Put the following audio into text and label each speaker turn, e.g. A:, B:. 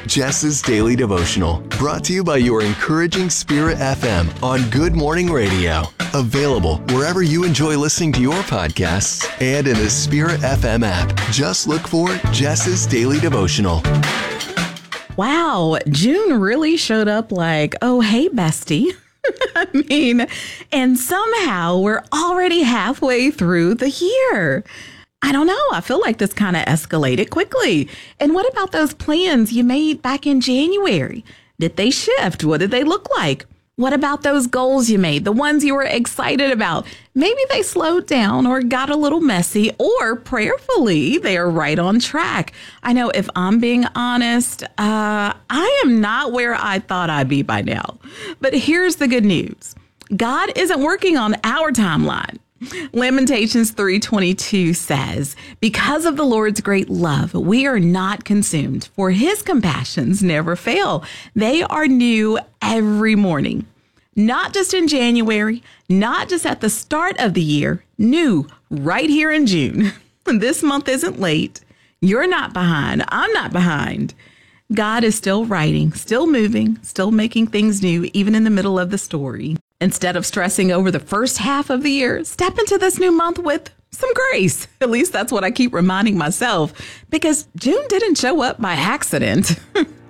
A: Jess's Daily Devotional, brought to you by your encouraging Spirit FM on Good Morning Radio. Available wherever you enjoy listening to your podcasts and in the Spirit FM app. Just look for Jess's Daily Devotional.
B: Wow, June really showed up like, oh, hey, bestie. And somehow we're already halfway through the year. I don't know. I feel like this kind of escalated quickly. And what about those plans you made back in January? Did they shift? What did they look like? What about those goals you made, the ones you were excited about? Maybe they slowed down or got a little messy, or prayerfully, they are right on track. I know if I'm being honest, I am not where I thought I'd be by now. But here's the good news. God isn't working on our timeline. Lamentations 3:22 says, because of the Lord's great love, we are not consumed, for his compassions never fail. They are new every morning. Not just in January, not just at the start of the year, new right here in June. This month isn't late. You're not behind. I'm not behind. God is still writing, still moving, still making things new, even in the middle of the story. Instead of stressing over the first half of the year, step into this new month with some grace. At least that's what I keep reminding myself, because June didn't show up by accident.